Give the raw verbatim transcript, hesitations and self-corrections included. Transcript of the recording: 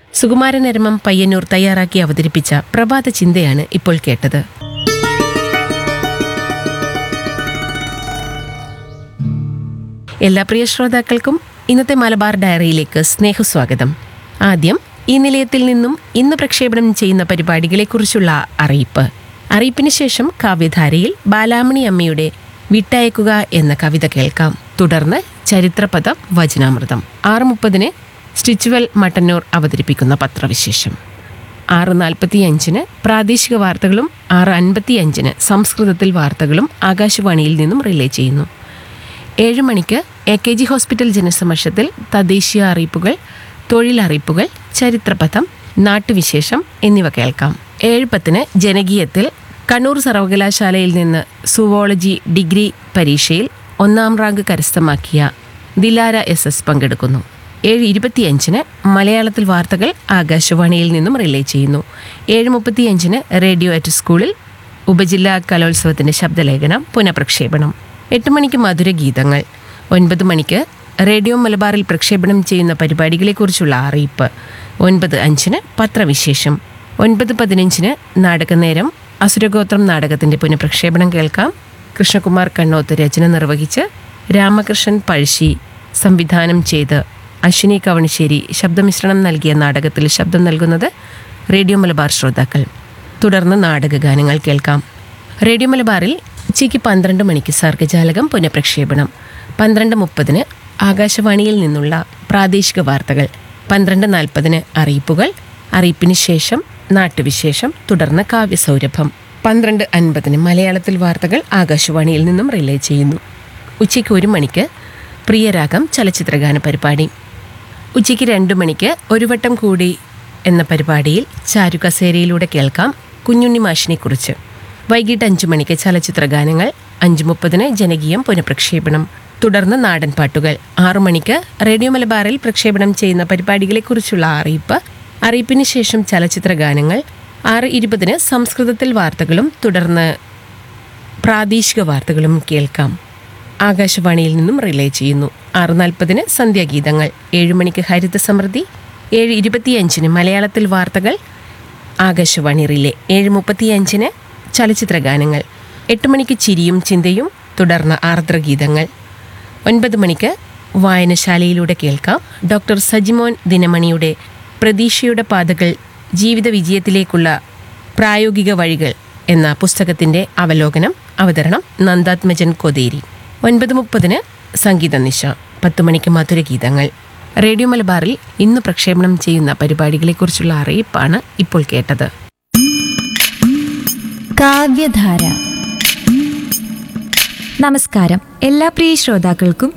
സുകുമാരനരമം പയ്യന്നൂർ തയ്യാറാക്കി അവതരിപ്പിച്ച പ്രഭാത ചിന്തയാണ് ഇപ്പോൾ കേട്ടത്. എല്ലാ പ്രിയ ശ്രോതാക്കൾക്കും ഇന്നത്തെ മലബാർ ഡയറിയിലേക്ക് സ്നേഹസ്വാഗതം. ആദ്യം ഈ നിലയത്തിൽ നിന്നും ഇന്ന് പ്രക്ഷേപണം ചെയ്യുന്ന പരിപാടികളെക്കുറിച്ചുള്ള അറിയിപ്പ്. അറിയിപ്പിന് ശേഷം കാവ്യധാരയിൽ ബാലാമണി അമ്മയുടെ വിട്ടയക്കുക എന്ന കവിത കേൾക്കാം. തുടർന്ന് ചരിത്രപദം വചനാമൃതം. ആറ് മുപ്പതിന് സ്റ്റിച്ചുവൽ മട്ടന്നൂർ അവതരിപ്പിക്കുന്ന പത്രവിശേഷം. ആറ് നാൽപ്പത്തിയഞ്ചിന് പ്രാദേശിക വാർത്തകളും ആറ് അൻപത്തിയഞ്ചിന് സംസ്കൃതത്തിൽ വാർത്തകളും ആകാശവാണിയിൽ നിന്നും റിലേ ചെയ്യുന്നു. ഏഴ് മണിക്ക് എ കെ ജി ഹോസ്പിറ്റൽ ജനസമക്ഷത്തിൽ തദ്ദേശീയ അറിയിപ്പുകൾ, തൊഴിലറിയിപ്പുകൾ, ചരിത്രപഥം, നാട്ടുവിശേഷം എന്നിവ കേൾക്കാം. ഏഴ് പത്തിന് ജനകീയത്തിൽ കണ്ണൂർ സർവകലാശാലയിൽ നിന്ന് സുവോളജി ഡിഗ്രി പരീക്ഷയിൽ ഒന്നാം റാങ്ക് കരസ്ഥമാക്കിയ ദിലാര എസ് എസ് പങ്കെടുക്കുന്നു. ഏഴ് ഇരുപത്തിയഞ്ചിന് മലയാളത്തിൽ വാർത്തകൾ ആകാശവാണിയിൽ നിന്നും റിലേ ചെയ്യുന്നു. ഏഴ് മുപ്പത്തിയഞ്ചിന് റേഡിയോ അറ്റ് സ്കൂളിൽ ഉപജില്ലാ കലോത്സവത്തിൻ്റെ ശബ്ദലേഖനം പുനഃപ്രക്ഷേപണം. എട്ട് മണിക്ക് മധുരഗീതങ്ങൾ. ഒൻപത് മണിക്ക് റേഡിയോ മലബാറിൽ പ്രക്ഷേപണം ചെയ്യുന്ന പരിപാടികളെക്കുറിച്ചുള്ള അറിയിപ്പ്. ഒൻപത് അഞ്ചിന് പത്രവിശേഷം. ഒൻപത് പതിനഞ്ചിന് നാടകനേരം. അസുരഗോത്രം നാടകത്തിൻ്റെ പുനഃപ്രക്ഷേപണം കേൾക്കാം. കൃഷ്ണകുമാർ കണ്ണോത്ത് രചന നിർവഹിച്ച് രാമകൃഷ്ണൻ പഴശ്ശി സംവിധാനം ചെയ്ത് അശ്വിനി കവണിശ്ശേരി ശബ്ദമിശ്രണം നൽകിയ നാടകത്തിൽ ശബ്ദം നൽകുന്നത് റേഡിയോ മലബാർ ശ്രോതാക്കൾ. തുടർന്ന് നാടകഗാനങ്ങൾ കേൾക്കാം. റേഡിയോ മലബാറിൽ ഉച്ചയ്ക്ക് പന്ത്രണ്ട് മണിക്ക് സർഗജാലകം പുനഃപ്രക്ഷേപണം. പന്ത്രണ്ട് മുപ്പതിന് ആകാശവാണിയിൽ നിന്നുള്ള പ്രാദേശിക വാർത്തകൾ. പന്ത്രണ്ട് നാൽപ്പതിന് അറിയിപ്പുകൾ. അറിയിപ്പിന് ശേഷം നാട്ടുവിശേഷം. തുടർന്ന് കാവ്യസൗരഭം. പന്ത്രണ്ട് അൻപതിന് മലയാളത്തിൽ വാർത്തകൾ ആകാശവാണിയിൽ നിന്നും റിലേ ചെയ്യുന്നു. ഉച്ചയ്ക്ക് ഒരു മണിക്ക് പ്രിയരാഗം ചലച്ചിത്രഗാന പരിപാടി. ഉച്ചയ്ക്ക് രണ്ട് മണിക്ക് ഒരു വട്ടം കൂടി എന്ന പരിപാടിയിൽ ചാരുകസേരയിലൂടെ കേൾക്കാം കുഞ്ഞുണ്ണി മാഷിനെക്കുറിച്ച്. വൈകിട്ട് അഞ്ചു മണിക്ക് ചലച്ചിത്രഗാനങ്ങൾ. അഞ്ച് മുപ്പതിന് ജനകീയം പുനഃപ്രക്ഷേപണം. തുടർന്ന് നാടൻ പാട്ടുകൾ. ആറു മണിക്ക് റേഡിയോ മലബാറിൽ പ്രക്ഷേപണം ചെയ്യുന്ന പരിപാടികളെക്കുറിച്ചുള്ള അറിയിപ്പ്. അറിയിപ്പിന് ശേഷം ചലച്ചിത്രഗാനങ്ങൾ. ആറ് ഇരുപതിന് സംസ്കൃതത്തിൽ വാർത്തകളും തുടർന്ന് പ്രാദേശിക വാർത്തകളും കേൾക്കാം. ആകാശവാണിയിൽ നിന്നും റിലേ ചെയ്യുന്നു. ആറ് നാൽപ്പതിന് സന്ധ്യാഗീതങ്ങൾ. ഏഴ് മണിക്ക് ഹരിത സമൃദ്ധി. ഏഴ് ഇരുപത്തിയഞ്ചിന് മലയാളത്തിൽ വാർത്തകൾ ആകാശവാണി റിലേ. ഏഴ് മുപ്പത്തിയഞ്ചിന് ചലച്ചിത്രഗാനങ്ങൾ. എട്ട് മണിക്ക് ചിരിയും ചിന്തയും. തുടർന്ന് ആർദ്രഗീതങ്ങൾ. ഒൻപത് മണിക്ക് വായനശാലയിലൂടെ കേൾക്കാം ഡോക്ടർ സജിമോൻ ദിനമണിയുടെ പ്രതീക്ഷയുടെ പാതകൾ ജീവിത വിജയത്തിലേക്കുള്ള പ്രായോഗിക വഴികൾ എന്ന പുസ്തകത്തിൻ്റെ അവലോകനം. അവതരണം നന്ദാത്മജൻ കൊതേരി. ഒൻപത് മുപ്പതിന് സംഗീത നിശ. പത്ത് മണിക്ക് മധുരഗീതങ്ങൾ. റേഡിയോ മലബാറിൽ ഇന്ന് പ്രക്ഷേപണം ചെയ്യുന്ന പരിപാടികളെക്കുറിച്ചുള്ള അറിയിപ്പാണ് ഇപ്പോൾ കേട്ടത്. കാവ്യധാര. നമസ്കാരം എല്ലാ പ്രിയ ശ്രോതാക്കൾക്കും